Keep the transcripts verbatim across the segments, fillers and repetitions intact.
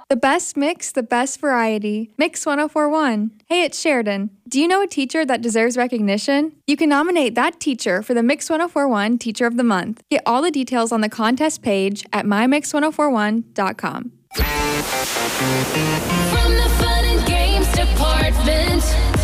The best mix, the best variety. Mix one oh four point one. Hey, it's Sheridan. Do you know a teacher that deserves recognition? You can nominate that teacher for the Mix one oh four point one Teacher of the Month. Get all the details on the contest page at my mix one oh four one dot com. From the Fun and Games Department.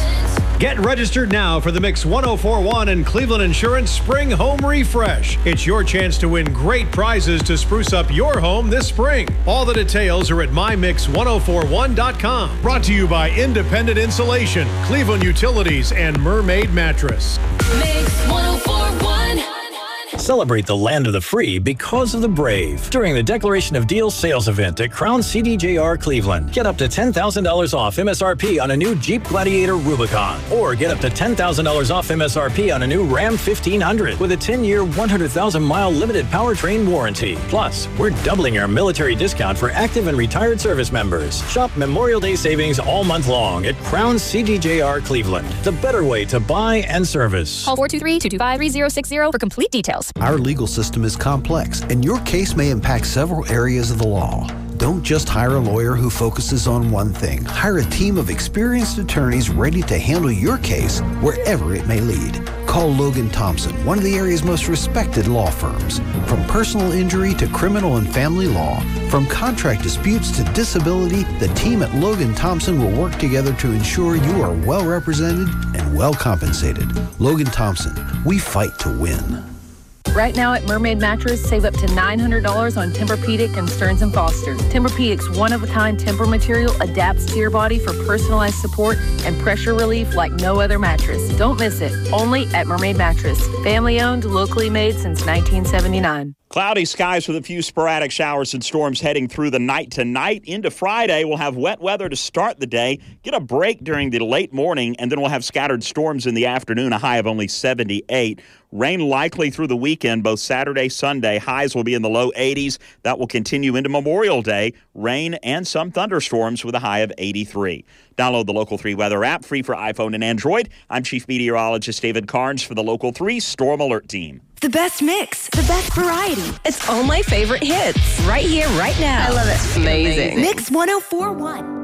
Get registered now for the Mix one oh four point one and Cleveland Insurance Spring Home Refresh. It's your chance to win great prizes to spruce up your home this spring. All the details are at my mix one oh four one dot com. Brought to you by Independent Insulation, Cleveland Utilities, and Mermaid Mattress. Mix one oh four point one. Celebrate the land of the free because of the brave during the Declaration of Deals sales event at Crown C D J R Cleveland. Get up to ten thousand dollars off M S R P on a new Jeep Gladiator Rubicon, or get up to ten thousand dollars off M S R P on a new Ram fifteen hundred with a ten-year, one hundred thousand mile limited powertrain warranty. Plus, we're doubling our military discount for active and retired service members. Shop Memorial Day savings all month long at Crown C D J R Cleveland, the better way to buy and service. Call four two three, two two five, three zero six zero for complete details. Our legal system is complex, and your case may impact several areas of the law. Don't just hire a lawyer who focuses on one thing. Hire a team of experienced attorneys ready to handle your case wherever it may lead. Call Logan Thompson, one of the area's most respected law firms. From personal injury to criminal and family law, from contract disputes to disability, the team at Logan Thompson will work together to ensure you are well represented and well compensated. Logan Thompson, we fight to win. Right now at Mermaid Mattress, save up to nine hundred dollars on Tempur-Pedic and Stearns and Foster. Tempur-Pedic's one-of-a-kind Tempur material adapts to your body for personalized support and pressure relief like no other mattress. Don't miss it. Only at Mermaid Mattress. Family-owned, locally made since nineteen seventy-nine. Cloudy skies with a few sporadic showers and storms heading through the night tonight. Into Friday, we'll have wet weather to start the day, get a break during the late morning, and then we'll have scattered storms in the afternoon, a high of only seventy-eight. Rain likely through the weekend, both Saturday, Sunday. Highs will be in the low eighties. That will continue into Memorial Day. Rain and some thunderstorms with a high of eighty-three. Download the Local three weather app, free for iPhone and Android. I'm Chief Meteorologist David Carnes for the Local three Storm Alert Team. The best mix, the best variety. It's all my favorite hits right here, right now. I love it. Amazing. Mix one oh four point one.